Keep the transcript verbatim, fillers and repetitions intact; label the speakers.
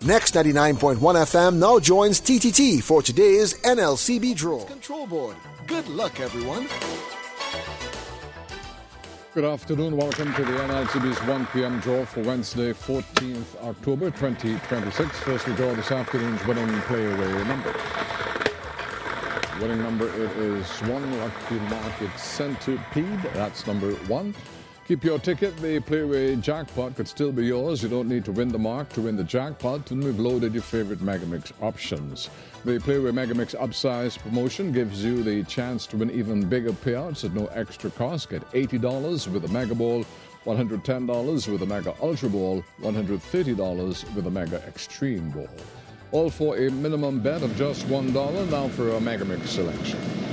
Speaker 1: Next ninety-nine point one F M now joins T T T for today's N L C B draw. Control board. Good luck, everyone.
Speaker 2: Good afternoon. Welcome to the N L C B's one p.m. draw for Wednesday, fourteenth October twenty twenty-six. First we draw this afternoon's winning playaway numbers. Winning number, it is one lucky market centipede. That's number one. Keep your ticket. The playaway jackpot could still be yours. You don't need to win the mark to win the jackpot. And we've loaded your favorite Megamix options. The playaway Megamix upsize promotion gives you the chance to win even bigger payouts at no extra cost. Get eighty dollars with a Mega Ball, one hundred ten dollars with a Mega Ultra Ball, one hundred thirty dollars with a Mega Extreme Ball. All for a minimum bet of just one dollar. Now for a Megamix selection.